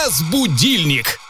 Разбудильник.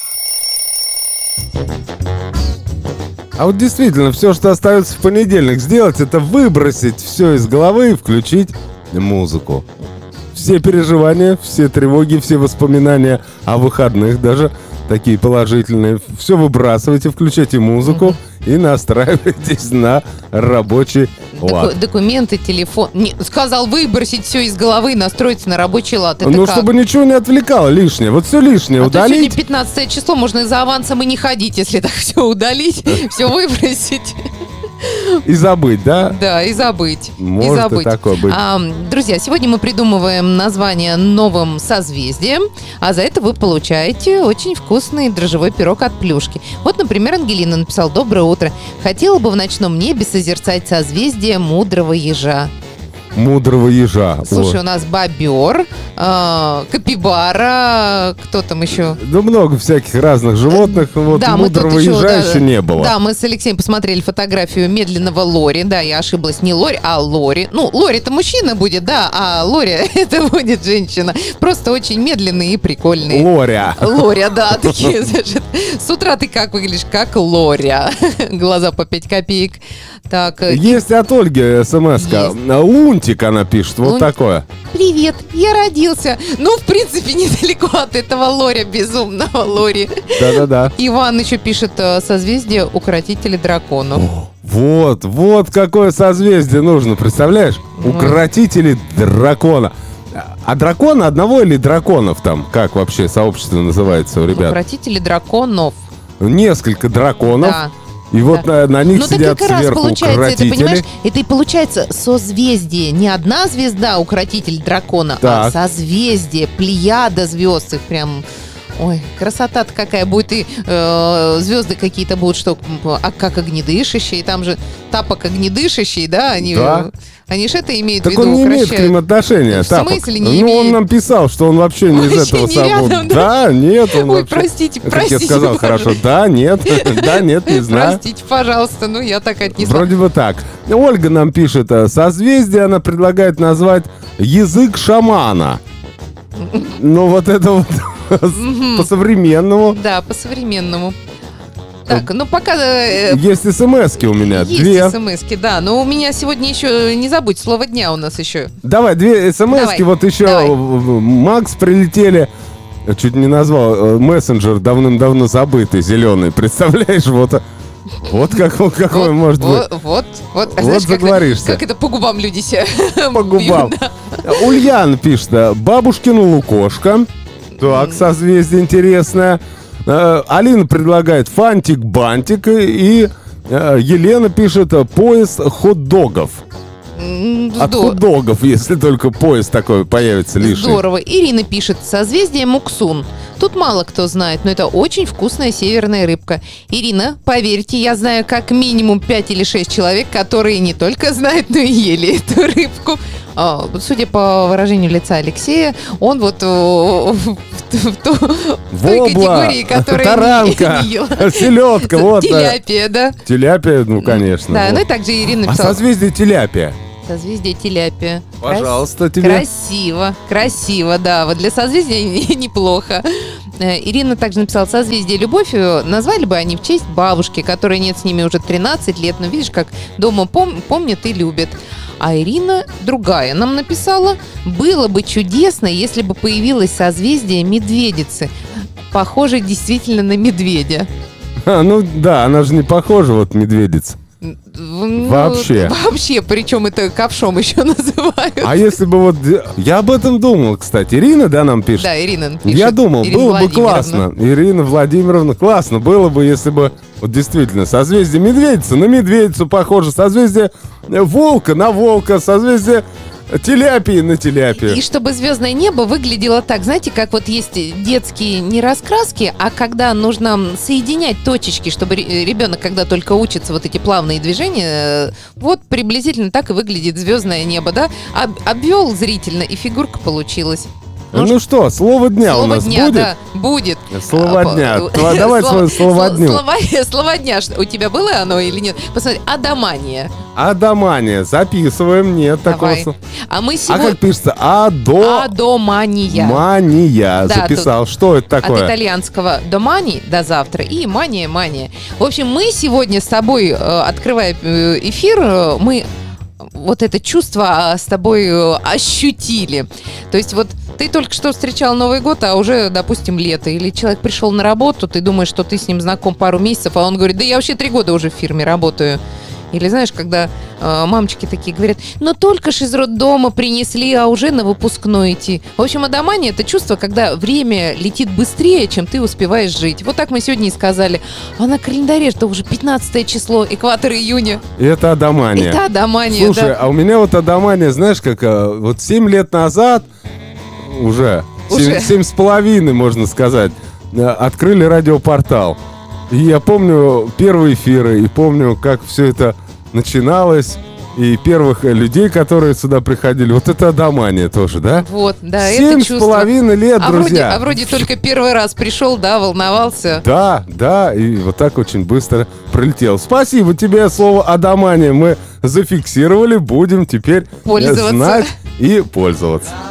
А вот действительно, все, что остается в понедельник сделать, это выбросить все из головы и включить музыку. Все переживания, все тревоги, все воспоминания о выходных, даже такие положительные, все выбрасывайте, включайте музыку и настраивайтесь на рабочий лад. Документы, телефон. Сказал выбросить все из головы и настроиться на рабочий лад. Это ну, как? Чтобы ничего не отвлекало лишнее. Вот все лишнее удалить. Сегодня 15 число, можно и за авансом и не ходить, если так все удалить, все выбросить. И забыть, да? Да, и забыть. Может и забыть. И такое быть. Друзья, сегодня мы придумываем название новым созвездием, а за это вы получаете очень вкусный дрожжевой пирог от Плюшки. Вот, например, Ангелина написала: «Доброе утро. Хотела бы в ночном небе созерцать созвездие мудрого ежа». Мудрого ежа. Слушай, у нас бобер, капибара, кто там еще? Да много всяких разных животных. Вот да, мудрого ежа еще не было. Да, мы с Алексеем посмотрели фотографию медленного Лори. Да, я ошиблась, не Лори, а Лори. Ну, Лори-то мужчина будет, да, а Лори это будет женщина. Просто очень медленный и прикольный. Лоря. Лоря, да, такие. С утра ты как выглядишь? Как Лоря. Глаза по 5 копеек. Так. Есть от Ольги смс-ка. Лунтик она пишет, вот такое. Привет, я родился. Ну, в принципе, недалеко от этого Лоря, безумного Лори. Да-да-да. Иван еще пишет: созвездие укротители драконов. Вот какое созвездие нужно, представляешь? Укротители дракона. А дракона одного или драконов там? Как вообще сообщество называется у ребят? Укротители драконов. Несколько драконов. Да. И вот на них сидят так как сверху раз получается, укротители. это, понимаешь, это и получается созвездие. Не одна звезда, укротитель дракона, а созвездие, плеяда звезд. Их прям... Ой, красота-то какая будет. И звезды какие-то будут, что как огнедышащие. Там же тапок огнедышащий, да? Они же это имеют в виду. Так он не имеет к ним отношения. В смысле не имеет? Ну, он нам писал, что он вообще не из этого собора. Да, нет, он Ой, вообще... простите, Как я сказал, хорошо. Да, нет, не знаю. Простите, пожалуйста, ну я так отнесла. Вроде бы так. Ольга нам пишет: созвездие она предлагает назвать язык шамана. Ну, вот это вот по-современному. Да, по-современному. Так, ну пока... Есть смс-ки у меня. Есть 2 смс-ки, да. Но у меня сегодня еще, не забудь, слово дня у нас еще. Давай, 2 смс-ки. Вот еще Макс прилетели. Чуть не назвал. Мессенджер давным-давно забытый, зеленый. Представляешь, вот какой может быть. Вот. Вот заговоришься. Как это по губам люди себя по губам. Ульяна пишет: бабушкину лукошка. Так, созвездие интересное. Алина предлагает фантик-бантик. И Елена пишет: поезд хот-догов. От хот-догов, если только поезд такой появится лишний. Здорово. Ирина пишет: созвездие Муксун. Тут мало кто знает, но это очень вкусная северная рыбка. Ирина, поверьте, я знаю как минимум 5 или 6 человек, которые не только знают, но и ели эту рыбку. Судя по выражению лица Алексея, он вот в той категории, которая таранка, не ела. Селедка, вот. Теляпия, да? Теляпия, ну, конечно. Да, ну и также Ирина написала. А созвездие теляпия? Созвездие теляпия. Пожалуйста, тебе. Красиво, да. Вот для созвездия неплохо. Ирина также написала: созвездие любовью назвали бы они в честь бабушки, которой нет с ними уже 13 лет. Но видишь, как дома помнят и любят. А Ирина другая нам написала: было бы чудесно, если бы появилось созвездие медведицы. Похоже действительно на медведя. Ну да, она же не похожа, вот медведица. Вообще, причем это ковшом еще называют. А если бы вот... Я об этом думал, кстати. Ирина, да, нам пишет? Да, Ирина пишет. Я думал, было бы классно. Ирина Владимировна, классно было бы, если бы вот действительно созвездие медведицы на медведицу похоже, созвездие волка на волка, созвездие теляпии на теляпию. И чтобы звездное небо выглядело так, знаете, как вот есть детские не раскраски, а когда нужно соединять точечки, чтобы ребенок, когда только учится вот эти плавные движения, вот приблизительно так и выглядит звездное небо, да? Обвел зрительно, и фигурка получилась. Ну что, слово дня у нас будет? Да, будет. Словодня. Давай свою словодню. Словодня. У тебя было оно или нет? Посмотри, адамания. Адамания. Записываем. Нет такого Давай. слова. А мы А сегодня... как пишется? Адомания. Мания. Да, Записал. Что это От такое? итальянского «домани» до завтра и «мания». В общем, мы сегодня с тобой, открывая эфир, мы вот это чувство с тобой ощутили. То есть вот ты только что встречал Новый год, а уже, допустим, лето. Или человек пришел на работу, ты думаешь, что ты с ним знаком пару месяцев, а он говорит, да я вообще 3 года уже в фирме работаю. Или знаешь, когда мамочки такие говорят, ну только ж из роддома принесли, а уже на выпускной идти. В общем, адамания — это чувство, когда время летит быстрее, чем ты успеваешь жить. Вот так мы сегодня и сказали. А на календаре что уже 15 число, экватор июня. Это адамания. Это адамания, Слушай, да. а у меня вот адамания, знаешь, как вот 7 лет назад уже. 7,5, можно сказать, открыли радиопортал. И я помню первые эфиры, и помню, как все это начиналось, и первых людей, которые сюда приходили. Вот это адамания тоже, да? Вот, да, это чувство. 7,5 лет, друзья. Вроде только первый раз пришел, да, волновался. Да, и вот так очень быстро пролетел. Спасибо тебе, слово адамания мы зафиксировали, будем теперь Пользоваться. знать и пользоваться.